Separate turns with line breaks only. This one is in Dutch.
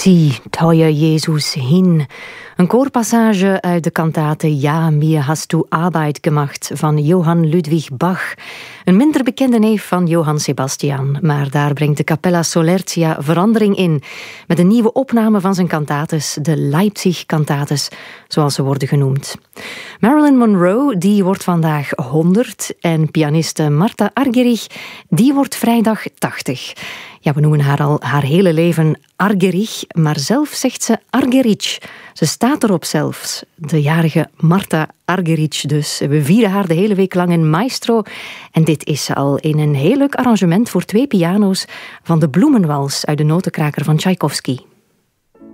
Sieh, teuer Jesus, hin. Een koorpassage uit de kantate Ja, mir hast du Arbeit gemacht van Johann Ludwig Bach. Een minder bekende neef van Johann Sebastian, maar daar brengt de Capella Solertia verandering in. Met een nieuwe opname van zijn kantates, de Leipzig-kantates, zoals ze worden genoemd. Marilyn Monroe, die wordt vandaag 100 en pianiste Martha Argerich, die wordt vrijdag 80. Ja, we noemen haar al haar hele leven Argerich, maar zelf zegt ze Argerich. Ze staat erop zelfs, de jarige Martha Argerich dus. We vieren haar de hele week lang in Maestro. En dit is ze al in een heel leuk arrangement voor 2 piano's van de Bloemenwals uit de Notenkraker van Tchaikovsky.